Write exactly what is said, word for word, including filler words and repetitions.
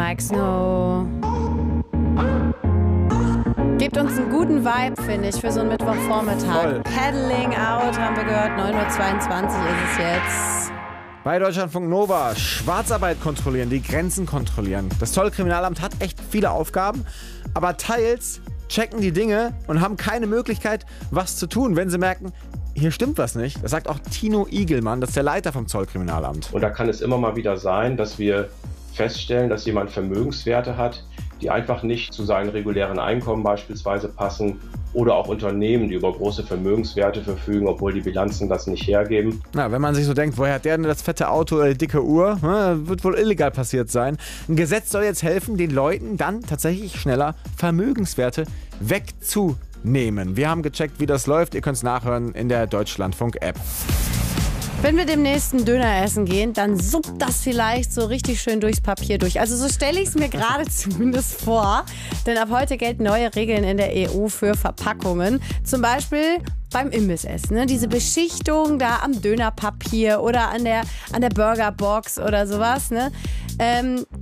Mike Snow. Gebt uns einen guten Vibe, finde ich, für so einen Mittwochvormittag. Voll. Paddling out, haben wir gehört, neun Uhr zweiundzwanzig ist es jetzt. Bei Deutschlandfunk Nova, Schwarzarbeit kontrollieren, die Grenzen kontrollieren. Das Zollkriminalamt hat echt viele Aufgaben, aber teils checken die Dinge und haben keine Möglichkeit, was zu tun, wenn sie merken, hier stimmt was nicht. Das sagt auch Tino Igelmann, das ist der Leiter vom Zollkriminalamt. Und da kann es immer mal wieder sein, dass wir feststellen, dass jemand Vermögenswerte hat, die einfach nicht zu seinen regulären Einkommen beispielsweise passen, oder auch Unternehmen, die über große Vermögenswerte verfügen, obwohl die Bilanzen das nicht hergeben. Na, wenn man sich so denkt, woher hat der denn das fette Auto oder die dicke Uhr? Ne, wird wohl illegal passiert sein. Ein Gesetz soll jetzt helfen, den Leuten dann tatsächlich schneller Vermögenswerte wegzunehmen. Wir haben gecheckt, wie das läuft. Ihr könnt es nachhören in der Deutschlandfunk-App. Wenn wir demnächst einen Döner essen gehen, dann suppt das vielleicht so richtig schön durchs Papier durch. Also so stelle ich es mir gerade zumindest vor. Denn ab heute gelten neue Regeln in der E U für Verpackungen. Zum Beispiel beim Imbissessen. Ne? Diese Beschichtung da am Dönerpapier oder an der, an der Burgerbox oder sowas. Ne? Ähm,